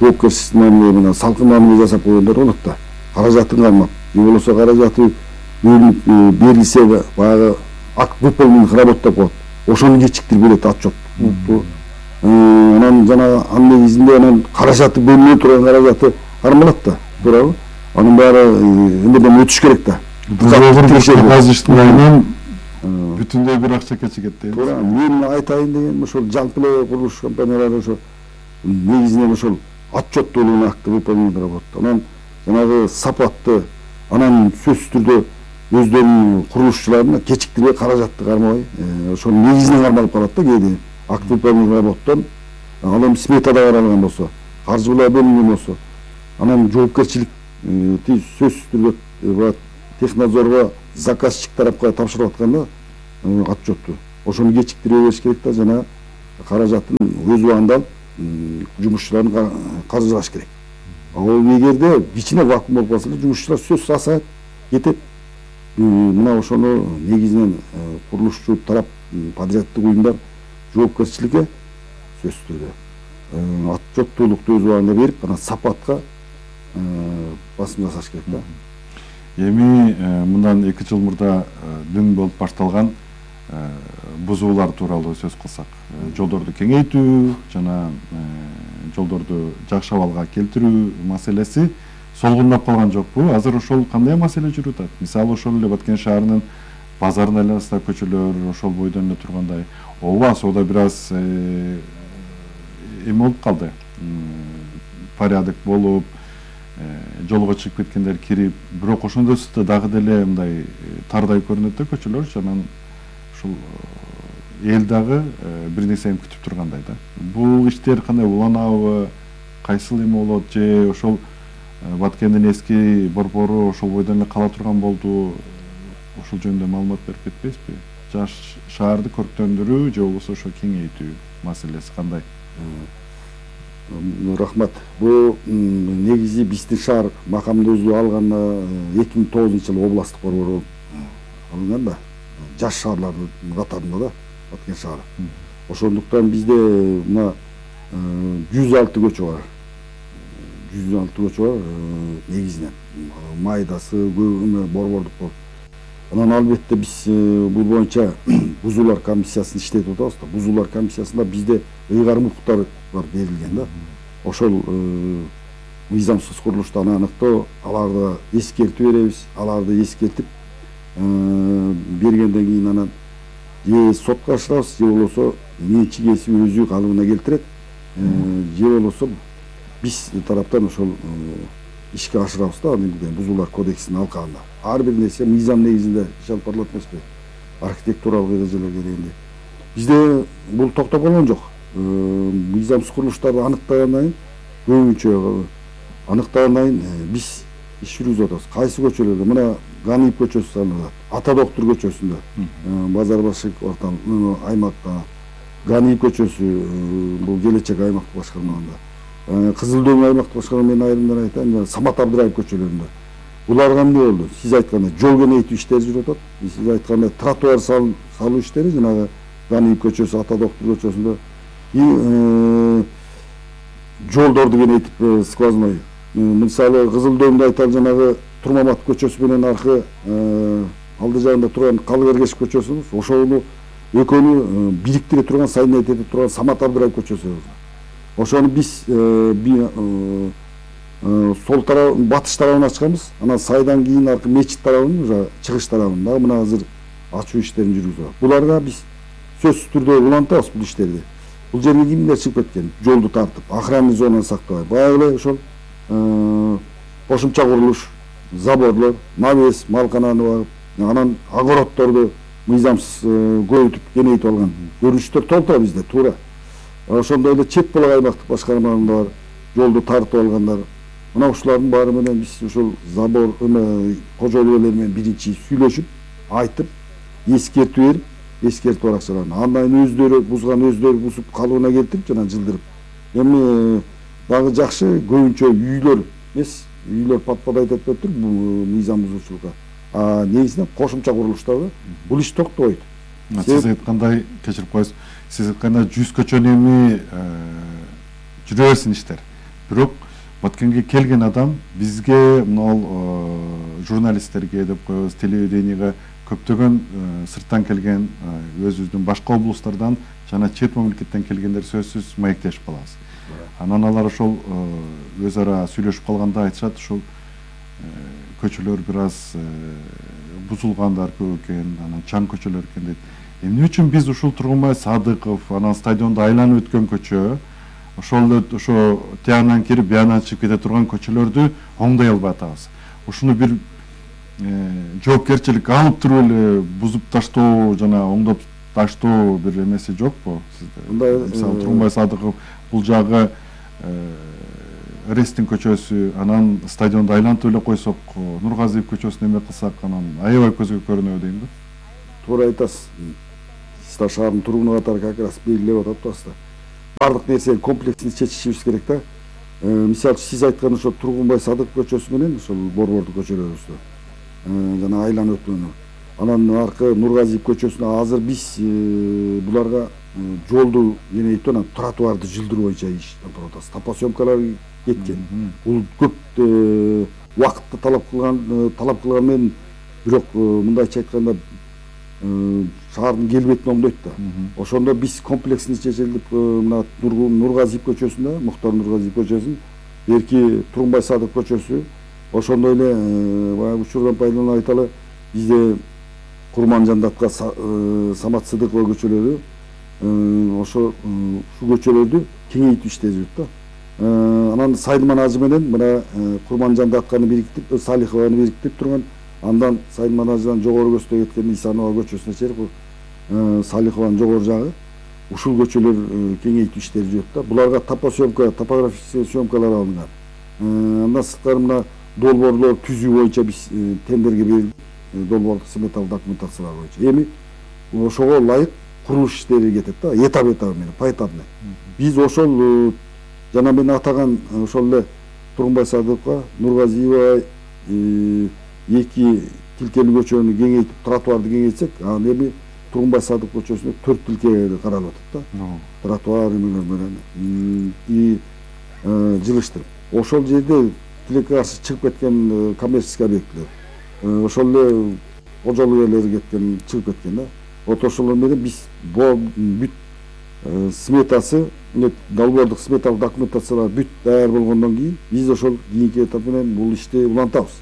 жоопкерчилик мамиле менен салкын мамиле жасап койгондор болот да. Каражатын кармап, же болбосо каражаты бөлүнүп берилсе баягы акт выполненных работ деп коет. Ошону кечиктирип берет отчетту. Анан жана анын негизинде анан каражаты бөлүнө турган каражаты кармалат да. Туурабы? Анын баары эмнеден өтүш керек да. Казыштын айынан бүтүндөй бир акча кечигет дейбиз. Туура. Мен айтайын дегеним ошол жалпы курулуш компаниялары ошо негизинен ошол отчеттуулугун акты выполнение работ. Анан жанагы сапатты, анан сөзсүз түрдө өздөрүнүн курулушчуларына кечиктирбей каражатты кармабай, ошол негизинен кармалып калат да кээде. Акт выполнение работтон ал эми сметада каралган болсо, каржы булай бөлүнгөн болсо, анан жоопкерчилик сөзсүз түрдө технадзорго заказчик тарапка тапшырып атканда отчетту. Ошону кечиктире бериш керек да, жана каражатын өз убагында жумушчуларын каржылаш керек. Ал эгерде кичине вакуум болуп калса, жумушчулар сөзсүз асайып кетет. Мына ошону негизинен курулушчу тарап, подряддык уюмдар жоопкерчиликке сөзсүз түрдө отчеттуулукту өз убагында берип, анан сапатка басым жасаш керек да. Эми мындан 2 жыл мурда дүн болуп башталган бузуулар тууралуу сөз кылсак, жолдорду кеңейтүү жана жолдорду жакшы абалга келтирүү маселеси солгундап калган жокпу? Азыр ошол кандай маселе жүрүп атат? Мисалы ошол эле Баткен шаарынын базарын айланасындагы көчөлөр ошол бойдон эле тургандай. Ооба, соода бир аз эме болуп калды. Порядок болуп, жолго чыгып кеткендер кирип, бирок ошондой дагы деле мындай тардай көрүнөт да көчөлөр, анан ушул эл дагы бир нерсени күтүп тургандай да. Бул иштер кандай уланабы, кайсыл эме болот, же ошол Баткендин эски борбору ошол бойдон эле кала турган болду? Ошол жөнүндө маалымат берип кетпейсизби? Жаш шаарды көрктөндүрүү же болбосо ошо кеңейтүү маселеси кандай? Рахмат. Бул негизи биздин шаар макамдуулугу алганда 2009-жылы областтык борбор болуп алынган да. Жаш шаарлардын катарында да Баткен шаары. Ошондуктан бизде мына 106 көчө бар. 106 көчө бар негизинен. Майдасы, көбү борбордук болуп. Анан албетте биз бул боюнча бузуулар комиссиясын иштетип атабыз да. Бузуулар комиссиясында бизде ыйгарым укуктар бар берилген да. Ошол мыйзамсыз курулуштан аныктоо, аларды эскертип беребиз, аларды эскертип бергенден кийин анан же сотко ашырабыз, же болбосо менчик ээси өзү калыбына келтирет, же болбосо биз тараптан ошол ишке ашырабыз да, бузуулар кодексинин алкагында. Ар бир нерсе мыйзам негизинде иш алып барылат эмеспи? Архитектуралык эрежелерге дегенде. Бизде бул токтоп калган жок. Мыйзамсыз курулуштарды аныктагандан кийин, көбүнчө аныктагандан кийин биз иш жүргүзүп атабыз. Кайсы көчөлөрдө? Мына Ганиев көчөсү салынат. Ата доктор көчөсүндө, Базарбашык аймакта, Ганиев көчөсү бул келечек аймактык башкармагында. Кызылдөң аймактык башкарма, мен айрымдан айтайын, Самат Абдыраев көчөлөрүндө. Буларга эмне болду? Сиз айткандай жол кеңейтүү иштери жүрүп атат. Сиз айткандай тротуар салуу иштери жанагы Ганиев көчөсү, Ата доктор көчөсүндө жолдорду кеңейтип сквозной. Мисалы Кызылдөңдө айталы жанагы Турмамат көчөсү менен аркы алды жагында турган Калыгергеш көчөсү, ошону экөөнү бириктире турган, соединять этип турган Самат Абдыраев көчөсү. Ошону биз сол тарап, батыш тарабын ачканбыз. Анан сайдан кийин аркы мечит тарабын, уже чыгыш тарабын дагы мына азыр ачуу иштерин жүргүзүп атабыз. Буларга биз сөзсүз түрдө улантабыз бул иштерди. Бул жерге кимдер чыгып кеткен? Жолду тартып, охранный зонаны сактабай. Баягы эле ошол кошумча курулуш, заборлор, навес, малкананы багып, анан огороддорду мыйзамсыз көбөйтүп, кеңейтип алган көрүнүштөр толтура бизде, туура. Ошондой эле чет булак аймактык башкармаларында бар, жолду тартып алгандар. Мына ушулардын баары менен биз ошол забор кожойлугу менен биринчи сүйлөшүп, айтып, эскертүү берип, эскертип баракчыларын. Андан кийин өздөрү бузуп калыбына келтирип жана жылдырып. Эми дагы жакшы көбүнчө үйлөр эмес, үйлөр пат-пат айтып туруп бул мыйзам бузуучулукка. Негизинен кошумча курулуштарда бул иш токтобойт. Сиз айткандай, кечирип коесуз, сиз айткандай 100 көчөнү эми жүрө берсин иштер. бирок Баткенге келген адам бизге мынал журналисттерге деп коебуз, телевидениеге көптөгөн сырттан келген, өзүбүздүн башка облустардан жана чет мамлекеттен келгендер сөзсүз маектешип калабыз. Анан алар ошол өз ара сүйлөшүп калганда айтышат, ушул көчөлөр бир аз бузулгандар көп экен, анан чаң көчөлөр экен дейт. Эмне үчүн биз ушул Тургунбай Садыков, анан стадионду айланып өткөн көчө, ошол эле ошо тиянан кирип биянан чыгып кете турган көчөлөрдү оңдой албай атабыз? Ушуну бир жоопкерчилик алып туруп эле бузуп таштоо жана оңдоп таштоо бир эмеси жокпу сизде? Мисалы Тургунбай Садыков бул жагы Рестин көчөсү, анан стадионду айлантып эле койсок, Нургазиев көчөсүн эме кылсак, анан аябай көзгө көрүнөбү дейм да. Туура айтасыз. Сиз шаардын тургуну катары как раз белгилеп атасыздар. Бардык нерсени комплексно чечишибиз керек да. Мисалы сиз айткан ошо Тургунбай Садыков көчөсү менен ошол борбордук көчөлөрүбүздү жана айланып өткөнү. Анан аркы Нургазиев көчөсүнө азыр биз буларга жолду кеңейтип, анан тротуарды жылдыруу боюнча иштеп атабыз. Топосъемкалар кеткен. Бул көп убакытты талап кылган менен, бирок мындайча айтканда шаардын келбетин оңдойт да. Ошондо биз комплексно чечилип, мына Нургазиев көчөсүндө, Муктар Нургазиев көчөсүн, берки Тургунбай Садыков көчөсү, ошондой эле баягы учурдан пайдаланып айталы, бизде Курманжандатка Самат Сыдыкова көчөлөрү, ошо ушул көчөлөрдү кеңейтип иштешет да. Анан Сайдман Ажы менен мына Курманжандатканы бириктип, Салихованы бириктип турган, андан Сайдман Ажыдан жогору көстө кеткен Исанова көчөсүнө чейин Салихованын жогору жагы, ушул көчөлөр кеңейтип иштери жүрөт да. Буларга топографический съемкалар алынган. Андан сырткары мына долбоорлор түзүү боюнча биз тендерге берилди, долбоорлук сметалык документациялар боюнча. Эми ошого ылайык курулуш иштери кетет да, этап менен, поэтапный. Биз ошол жана мен атаган ошол эле Тургунбай Садыковго, Нургазиева эки тилкелүү көчөнү кеңейтип, тротуарды кеңейтсек, анан эми Тургунбай Садыков көчөсүндө 4 тилке каралып атат да. Тротуар эмелер менен жылыштырып. Ошол жерде тилекке каршы чыгып кеткен коммерческий объектилер, ошол эле кожолук ээлери кеткен, чыгып кеткен да. Вот ошолор менен биз бүт сметасы, долбоордук сметалык документациялар бүт даяр болгондон кийин биз ошол кийинки этап менен бул ишти улантабыз.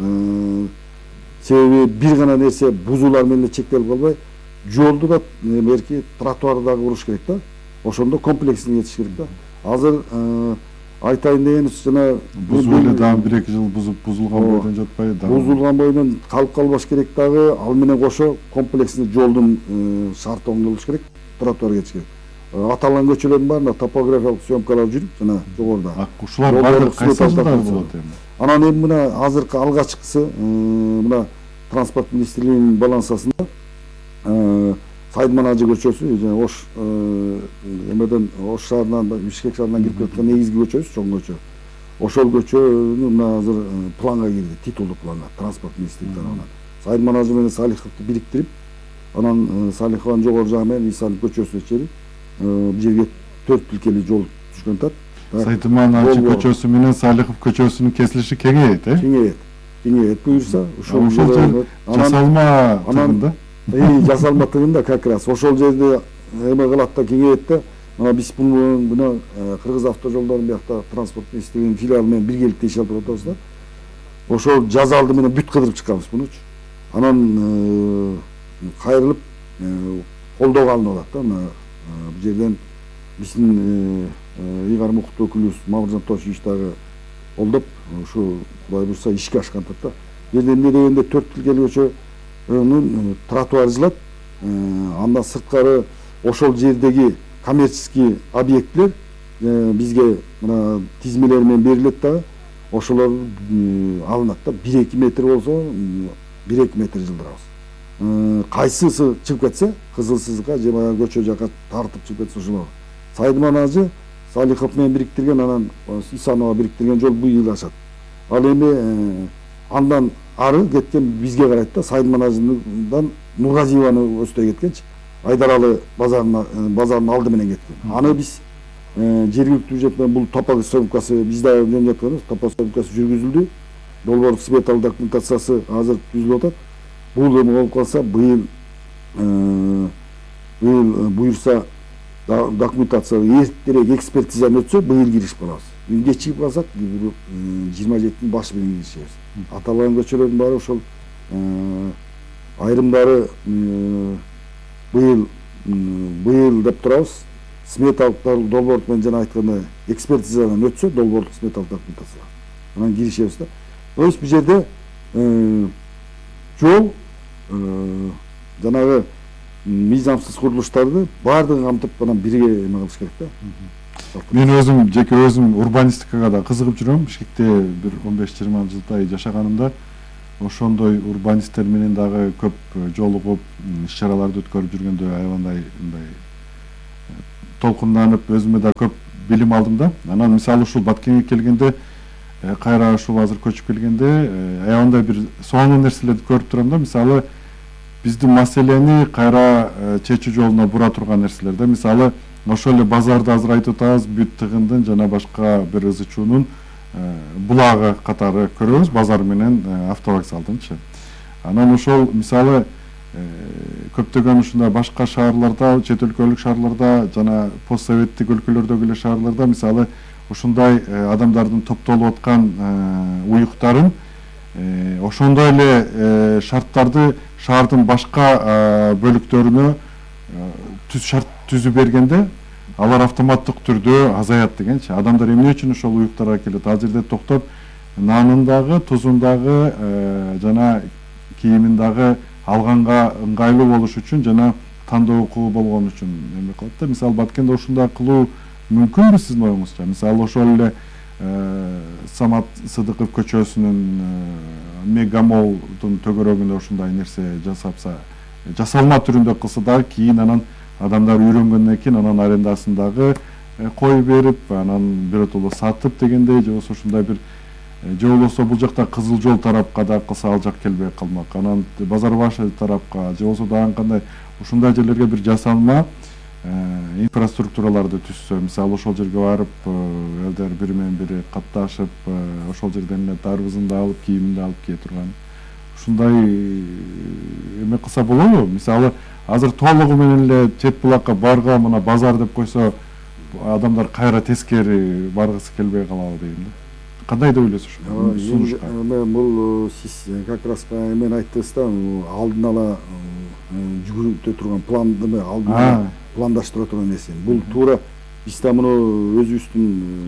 Себеби бир гана нерсе бузуулар менен чектелип калбай, жолду да берки тротуарды дагы куруш керек да. Ошондо комплексно кетиш керек да. Азыр айтайын дегенибиз жана бузуу эле дагы 1-2 жыл бузулган бойдон жатпайбы дагы. Бузулган бойдон калып калбаш керек дагы, ал менен кошо комплексно жолдун шарты оңдолуш керек, тротуар кетиш керек. Аталган көчөлөрдүн баарында топографиялык съемкалар жүрүп, жана жогоруда. Ушулар баардыгы кайсы жылдары болот эми? Анан эми мына азыркы алгачкысы мына транспорт министрлигинин балансасында Сайдман Ажы көчөсү, жана Ош эмеден Ош шаарынан, Бишкек шаарынан кирип кеткен негизги көчөбүз, чоң көчө. Ошол көчөнү мына азыр планга кирди, титулдук планга, транспорт министрлиги тарабынан. Сайдман Ажы менен Салиховду бириктирип, анан Салихованын жогору жагы менен Исанов көчөсүнө чейин бул жерге 4 тилкелүү жол түшкөн тат. Сайдман Ажы көчөсү менен Салихов көчөсүнүн кесилиши кеңейет, Кеңейет буюрса, ошол жасалма тыгында. Жасалма тыгында как раз ошол жерде эме кылат да, кеңейет да. Мына биз мына Кыргыз автожолдорунун биякта транспорт министрлигинин филиалы менен биргеликте иш алып атабыз да. Ошол жазалды менен бүт кыдырып чыкабыз мунучу. Анан кайрылып колдоого алынып атат да. Мына бул жерден биздин ыйгар мукуттуу өкүлүбүз Мамыржан Тошевич дагы колдоп, ушу Кудай буйрса ишке ашкантат да. Жерде эмне дегенде 4 тилкелүү көчөнүн тротуары жылат. Андан сырткары ошол жердеги коммерческий объектилер бизге мына тизмелер менен берилет дагы. Ошолор алынат да. 1-2 метр болсо 1-2 метр жылдырабыз. Кайсысы чыгып кетсе, Кызыл Сызыкка же баягы көчө жака тартып чыгып кетсе ошолор. Сайдман Ажы Салихов менен бириктирген, анан Исанова бириктирген жол бул ел ашат. Ал эми андан ары кеткен бизге карайт да. Сайдман Ажыдан Нургазиеваны өстөй кеткенчи, Айдаралы базарынын алды менен кеткен. Аны биз жергиликтүү бюджеттен бул топак съемкасы биз да жөн жатканбыз, топак съемкасы жүргүзүлдү. Долбоорлук сметалык документациясы азыр түзүлүп атат. Бул эми болуп калса быйыл буюрса документация эртерээк экспертизаны өтсө быйыл киришип калабыз. Кечигип калсак 27-нин башы менен киришебиз. Аталган көчөлөрдүн баары ошол айрымдары быйыл деп турабыз. Сметалык долбоорлук менен жана айткандай экспертизадан өтсө долбоорлук сметалык документация. Анан киришебиз да. То есть бул жерде жол жанагы мыйзамсыз курулуштарды баардыгын камтып анан бирге эме кылыш керек да. Мен жеке өзүм урбанистикага да кызыгып жүрөм. Бишкекте бир 15-20 жылдай жашаганымда ошондой урбанисттер менен дагы көп жолугуп, иш-чараларды өткөрүп жүргөндө аябандай мындай толкунданып, өзүмө да көп билим алдым да. Анан мисалы ушул Баткенге келгенде, кайра ушул азыр көчүп келгенде, аябандай бир сонун нерселерди көрүп турам да. Мисалы биздин маселени кайра чечүү жолуна бура турган нерселер да. Мисалы ошол эле базарды азыр айтып атабыз, бүт тыгындын жана башка бир ызы чуунун булагы катары көрөбүз, базар менен автовокзалдынчы. Анан ошол мисалы көптөгөн ушундай башка шаарларда, чет өлкөлүк шаарларда жана постсоветтик өлкөлөрдөгү эле шаарларда мисалы ушундай адамдардын топтолуп аткан уюктарын ошондой эле шарттарды шаардын башка бөлүктөрүнө шарт түзүп бергенде алар автоматтык түрдө азаят дегенчи. Адамдар эмне үчүн ошол уюктарга келет? Ал жерде токтоп, нанын дагы, тузун дагы жана кийимин дагы алганга ыңгайлуу болуш үчүн жана тандоо укугу болгон үчүн эме кылат да. Мисалы Баткенде ушундай кылуу мүмкүнбү сиздин оюңузча? Мисалы ошол эле Самат Сыдыков көчөсүнүн Мегамолдун төгөрөгүндө ушундай нерсе жасапса, жасалма түрүндө кылса дагы кийин анан адамдар үйрөнгөндөн кийин анан арендасын дагы коюп берип, анан биротоло сатып дегендей, же болбосо ушундай бир же болбосо бул жакта Кызыл Жол тарапка да кылса ал жак келбей калмак. Анан Базар башы тарапка же болбосо дагы кандай ушундай жерлерге бир жасалма инфраструктураларды түзсө, мисалы ошол жерге барып, элдер бири менен бири катташып, ошол жерден эле дарбызын да алып, кийимин да алып кие турган. Ушундай эме кылса болобу? Мисалы азыр толугу менен эле чет булакка барга мына базар деп койсо, адамдар кайра тескери баргысы келбей калабы дейм да. Кандай деп ойлойсуз ушуга? Бул сиз как раз эмен айттыңыз да, алдын ала жүгүрүп турган планды алдын ала пландаштыра турган нерсе. Бул туура биз да муну өзүбүздүн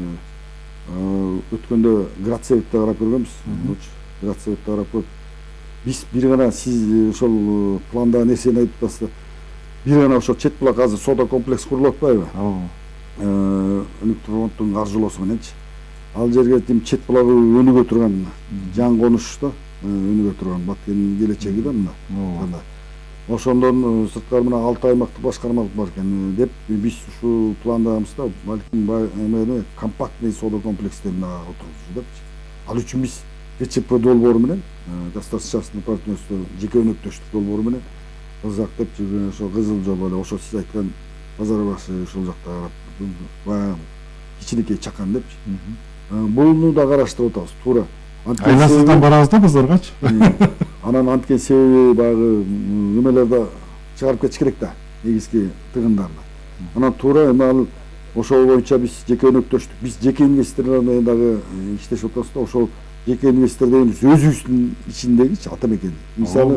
өткөндө Градсоветте карап көргөнбүз. Градсоветте карап көрүп, биз бир гана сиз ошол планда нерсени айтып атасыз да. Бир гана ошол чет булак азыр соода комплекс курулуп атпайбы? Өнүктүрүүнүн каржылоосу мененчи. Ал жерге тим чет булагы өнүгө турган жан конуш да, өнүгө турган Баткендин келечеги да мына. Ошондон сырткары мына 6 аймактык башкармалык бар экен деп биз ушул пландабызда балким эмени компактный соода комплекстерин отургузуу депчи. Ал үчүн биз ГЧП долбоору менен, государственный партнерство, жеке өнөктөштүк долбоору менен кызактап жүргөн ошо Кызыл Жол эле ошо сиз айткан базар башы ушул жакта баягы кичинекей чакан депчи. Буну да караштырып атабыз, туура. Айласыздан барабыз да базаргачы. Анан анткен себеби баягы эмелерди чыгарып кетиш керек да, негизги тыгындарды. Анан туура эми ал ошол боюнча биз жеке өнөктөштүк, биз жеке инвесторлор менен дагы иштешип атабыз да. Ошол жеке инвестор дегенибиз өзүбүздүн ичиндегичи ата мекен. Мисалы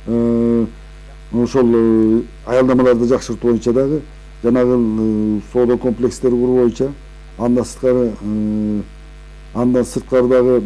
ошол аялдамаларды жакшыртуу боюнча дагы жанагы соода комплекстерди куруу боюнча андан сырткары дагы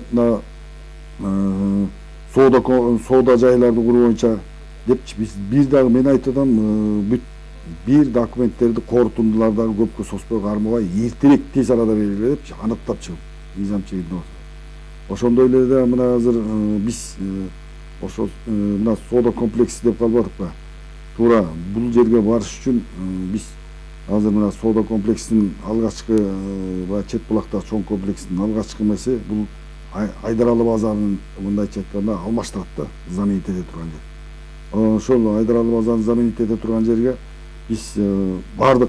соода жайларды куруу боюнча депчи биз бир дагы мен айтып атам, бүт бир документтерди корутундулардагы көпкө созбой кармабай эртерээк тез арада бергиле депчи аныктап чыгып мыйзам чегинде. Ошондой эле да мына азыр биз ошол мына соода комплекси деп калып атыкпы. Туура бул жерге барыш үчүн биз азыр мына соода комплексинин алгачкы баягы чет булакта чоң комплексинин алгачкы эмеси бул Айдаралы базарын мындайча айтканда алмаштырат да, заменить эте турган жер. Ошол Айдаралы базарын заменить эте турган жерге биз бардык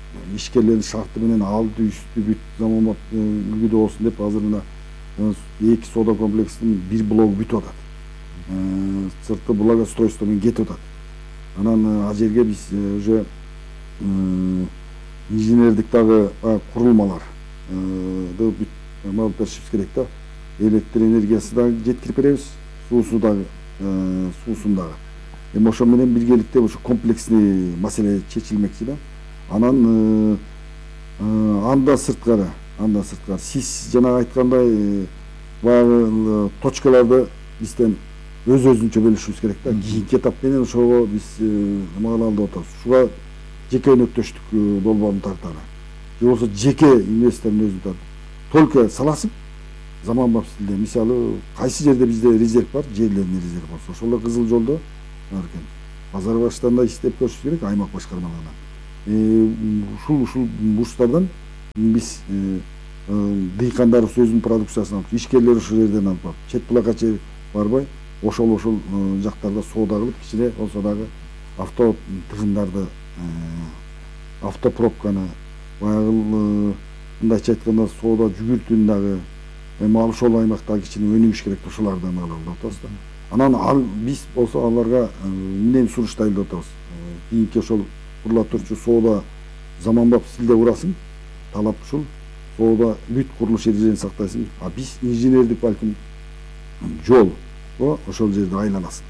ишкерлердин шарты менен алды үстү бүт заманбап үлгүдө болсун деп азыр мына 2 соода комплексинин 1 блогу бүтүп атат. Сыртқы благоустройство менен кетип атат. Анан ал жерге биз уже инженердик дагы курулмаларды бүт алып беришибиз керек да. Электр энергиясы дагы жеткирип беребиз, суусу дагы, суусун дагы. Эми ошо менен биргеликте ушу комплексный маселе чечилмекчи да. Анан андан сырткары сиз жана айткандай баягы точкаларды бизден өзүнчө бөлүшүбүз керек да. Кийинки этап менен ошого биз маалалып атабыз. Ушуга жеке өнөктөштүк долбоорун тарталы. Же болбосо жеке инвестордун өзү тартып. Только саласып заманбап стилде, мисалы, кайсы жерде бизде резерв бар, жерлердин резерви болсо, ошол Кызыл жолдо бар экен. Базар баштанда иштеп көрүшүш керек аймак башкармаларынан. Ушул бурчтардан биз дыйкандарыбыз өзүнүн продукциясын алып, ишкерлер ушул жерден алып, чет булакка чейин барбай, ошол жактарда соода кылып, кичине болсо дагы авто тыгындарды, автопробканы, баягы мындайча айтканда соода жүгүртүүнү дагы эми ошол аймактагы кичине өнүгүш керек, ошолардан алып атабыз да. Анан биз болсо аларга эмнени сунуш дайындап атабыз. Кийинки ошол курула турчу соода заманбап стилде курасың, талап ушул соода бүт курулуш эрежелерин сактайсың. А биз инженердик балким жол ошол жерде айланасын.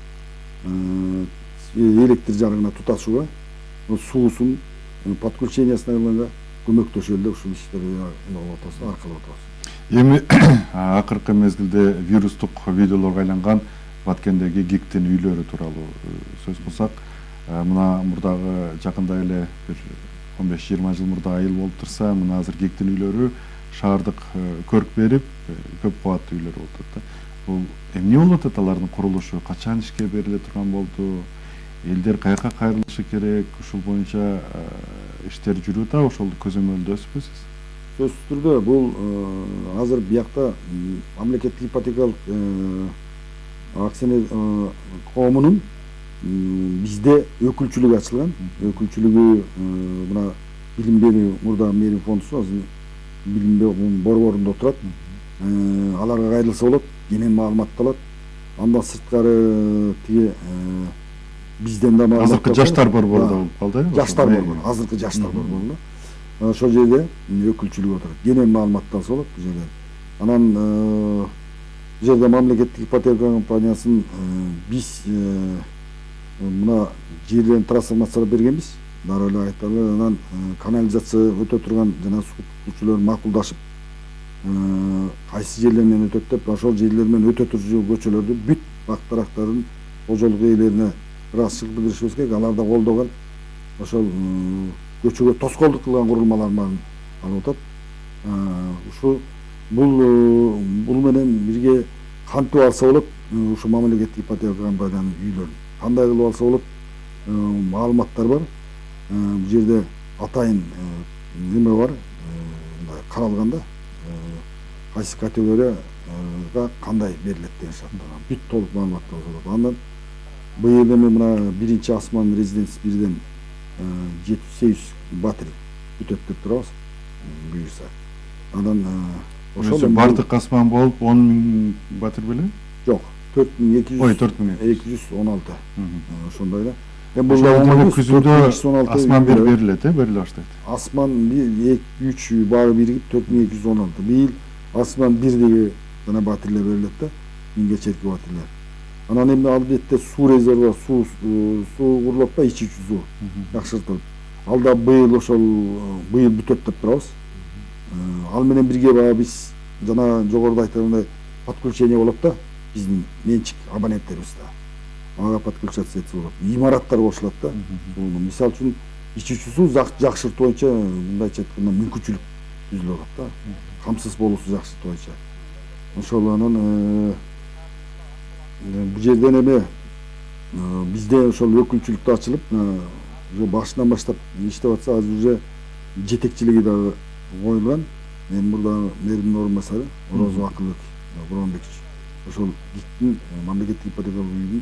Электр жарыгына туташууга, суусун, подключениясына көмөктөшөлү деп ушул иштерди аркылуу атабыз. Эми акыркы мезгилде вирустук видеолорго айланган Баткендеги ГИКтин үйлөрү тууралуу сөз кылсак, мына мурдагы жакында эле бир 15-20 жыл мурда айыл болуп турса, мына азыр ГИКтин үйлөрү шаардык көрк берип, көп кабаттуу үйлөр болуп атат. Бул эмне болуп атат, алардын курулушу качан ишке бериле турган болду? Элдер каяка кайрылышы керек? Ушул боюнча иштер жүрүп атабы, ошолду көзөмөлдөсүзбү сиз? Сөзсүз түрдө бул азыр биякта мамлекеттик ипотекалык акционер коомунун бизде өкүлчүлүгү ачылган. Өкүлчүлүгү мына билим берүү мурда мэрия фондусу азыр билим берүү борборунда отурат. Аларга кайрылса болот, кенен маалымат алат. Андан сырткары тиги бизден да маалымат. Азыркы жаштар борборунда болуп калды. Жаштар борбору, азыркы жаштар борборунда. Ошол жерде өкүлчүлүгү отурат. Кенен маалымат алса болот бул жерде. Анан бул жерде мамлекеттик ипотека компаниясын биз мына жерлерин трансформациялап бергенбиз. Дароо эле айталы, анан канализация өтө турган жана суу кутуучулар макулдашып, кайсы жерлер менен өтөт деп, ошол жерлер менен өтө турчу көчөлөрдү бүт бак тарактардын кожолук ээлерине ыраазычылык билдиришибиз керек. Алар да колдогон ошол көчөгө тоскоолдук кылган курулмалар алып атат. Ушу бул менен бирге кантип алса болот, ушу мамлекеттик ипотека компаниянын үйлөрүн кандай кылып алса болот, маалыматтар бар. Бул жерде атайын неме бар, каралган да, кайсы категорияга кандай берилет деген шарттар. Бүт толук маалыматтар бар. Андан быйыл эми мына биринчи Асман резиденс 1ден 700-800 батирей бүтөт деп турабыз, буюрса. Андан ошол бардык Асман болуп 10.000 батир беле? Жок, 4200. Ой, 4216. Ошондой да. Бул күзүндө Асман 1 берилет, бериле баштайт. Асман 1, 2, 3 баары биригип 4216. Быйыл Асман 1деги жана батирлер берилет да, миңге чейинки батирлер. Анан эми ал бетте суу резервуар, суу курулуп да, ичи суу жакшыртылып. Ал да быйыл бүтөт деп турабыз. Ал менен бирге баягы биз жана жогоруда айткандай подключение болот да, биздин менчик абоненттерибизде. Ага подключаться этсе болот. Имараттар кошулат да. Мисалы үчүн ичи суу жакшыртуу боюнча мындайча айтканда мүмкүнчүлүк түзүлүп атат да. Камсыз болуусу жакшыртуу боюнча. Ошол анан бул жерден эми бизде ошол өкүлчүлүктө ачылып, уже башынан баштап иштеп атса, азыр уже жетекчилиги дагы коюлган. Мен мурда мэрдин орун басары Орозов Акылбек Буронбекович. Ошол ГИКтин мамлекеттик ипотекалык үйдүн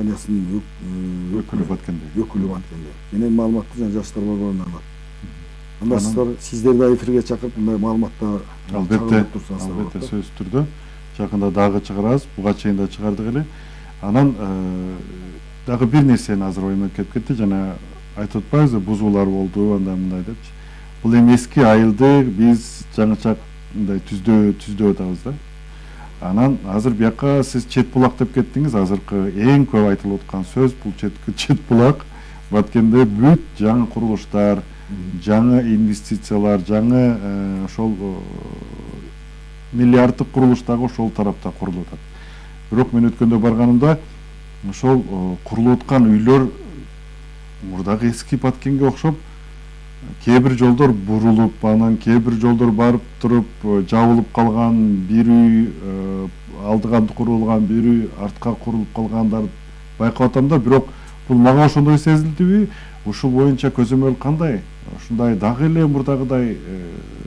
компаниясынын өкүлү Баткенде. Менен маалыматты жана жаштар борборунан алат. Анда сиздерди эфирге чакырып мындай маалыматтар Албетте сөзсүз түрдө жакында дагы чыгарабыз, буга чейин да чыгардык эле. Анан дагы бир нерсени азыр оюма келип кетти, жана айтып атпайбызбы, бузуулар болду, андай мындай депчи. Бул эми эски айылды биз жаңыча мындай түздөө атабыз да. Анан азыр бияка сиз чет булак деп кеттиңиз, азыркы эң көп айтылып аткан сөз бул чет булак. Баткенде бүт жаңы курулуштар, жаңы инвестициялар, жаңы ошол миллиарддык курулуш дагы ошол тарапта курулуп атат. Бирок мен өткөндө барганымда ошол курулуп аткан үйлөр мурдагы эски Баткенге окшоп кээ бир жолдор бурулуп, анан кээ бир жолдор барып туруп жабылып калган, бир үй алдыга курулган, бир үй артка курулуп калгандарды байкап атам да, бирок бул мага ошондой сезилдиби? Ушул боюнча көзөмөл кандай? Ушундай дагы эле мурдагыдай